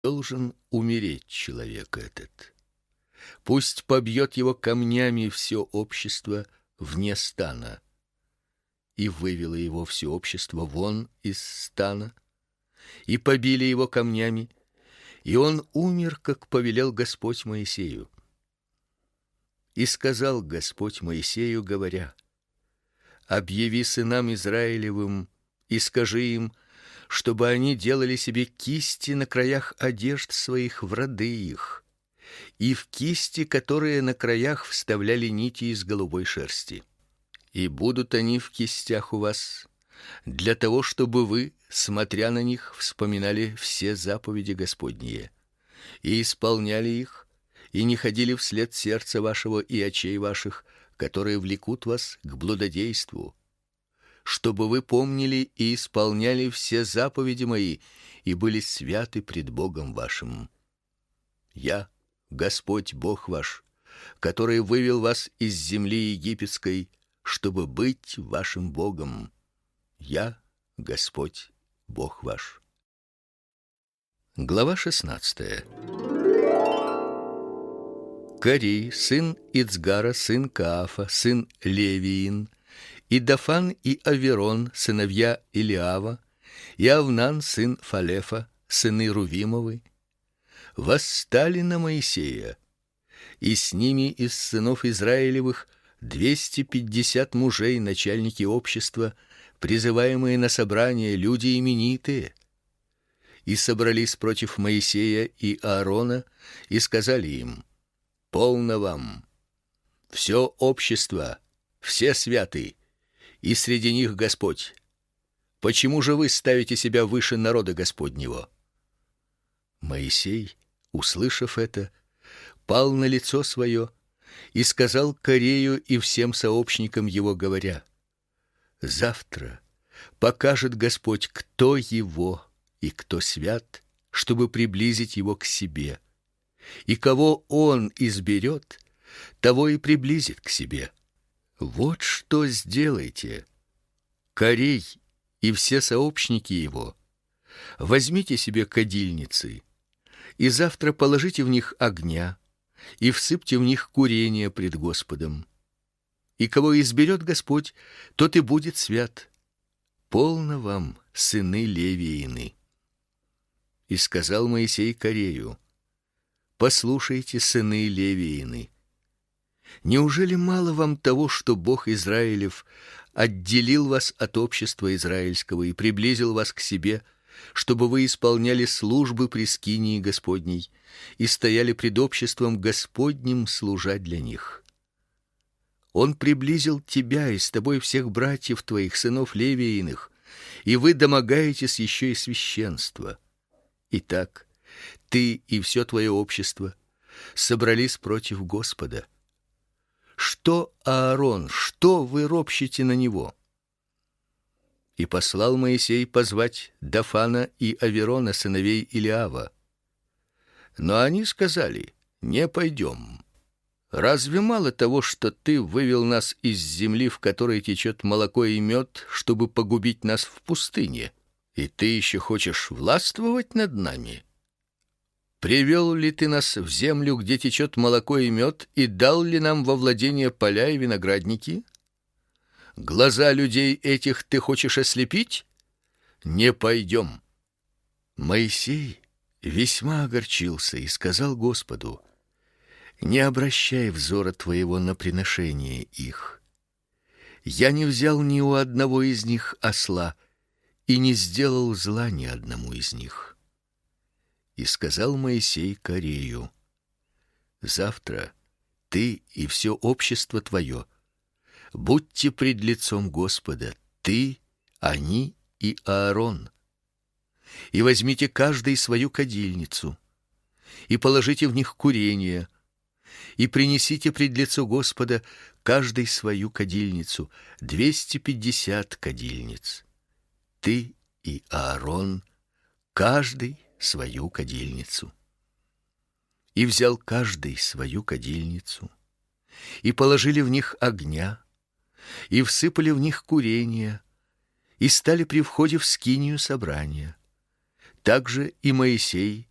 должен умереть человек этот. Пусть побьет его камнями все общество вне стана. И вывело его все общество вон из стана, и побили его камнями, и он умер, как повелел Господь Моисею. И сказал Господь Моисею, говоря: объяви сынам Израилевым и скажи им, чтобы они делали себе кисти на краях одежд своих в роды их, и в кисти, которые на краях вставляли нити из голубой шерсти. И будут они в кистях у вас, для того, чтобы вы, смотря на них, вспоминали все заповеди Господние, и исполняли их, и не ходили вслед сердца вашего и очей ваших, которые влекут вас к блудодейству, чтобы вы помнили и исполняли все заповеди мои и были святы пред Богом вашим. Я, Господь Бог ваш, который вывел вас из земли египетской, чтобы быть вашим Богом. Я, Господь Бог ваш. Глава 16. Корей, сын Ицгара, сын Каафа, сын Левиин, и Дафан и Аверон, сыновья Илиава, и Авнан, сын Фалефа, сыны Рувимовы, восстали на Моисея, и с ними из сынов Израилевых 250 мужей, начальники общества, призываемые на собрание, люди именитые. И собрались против Моисея и Аарона, и сказали им: полно вам, все общество, все святы, и среди них Господь. Почему же вы ставите себя выше народа Господнего? Моисей, услышав это, пал на лицо свое и сказал Корею и всем сообщникам его, говоря: завтра покажет Господь, кто его и кто свят, чтобы приблизить его к себе, и кого он изберет, того и приблизит к себе. Вот что сделайте, Корей и все сообщники его: возьмите себе кадильницы, и завтра положите в них огня, и всыпьте в них курение пред Господом. И кого изберет Господь, тот и будет свят. Полно вам, сыны Левиины. И сказал Моисей Корею: послушайте, сыны Левиины, неужели мало вам того, что Бог Израилев отделил вас от общества израильского и приблизил вас к себе, чтобы вы исполняли службы при скинии Господней и стояли пред обществом Господним, служа для них? Он приблизил тебя и с тобой всех братьев твоих, сынов Левииных, и вы домогаетесь еще и священства. Итак, ты и все твое общество собрались против Господа. Что Аарон, что вы ропщете на него? И послал Моисей позвать Дафана и Аверона, сыновей Илиава. Но они сказали: не пойдем. Разве мало того, что ты вывел нас из земли, в которой течет молоко и мед, чтобы погубить нас в пустыне, и ты еще хочешь властвовать над нами? Привел ли ты нас в землю, где течет молоко и мед, и дал ли нам во владение поля и виноградники? Глаза людей этих ты хочешь ослепить? Не пойдем. Моисей весьма огорчился и сказал Господу: не обращай взора твоего на приношение их. Я не взял ни у одного из них осла и не сделал зла ни одному из них. И сказал Моисей Корею: завтра ты и все общество твое будьте пред лицом Господа, ты, они и Аарон, и возьмите каждый свою кадильницу, и положите в них курение, и принесите пред лицо Господа каждый свою кадильницу, 250 кадильниц. Ты и Аарон, каждый свою кадильницу. И взял каждый свою кадильницу, и положили в них огня, и всыпали в них курение, и стали при входе в скинию собрания. Также и Моисей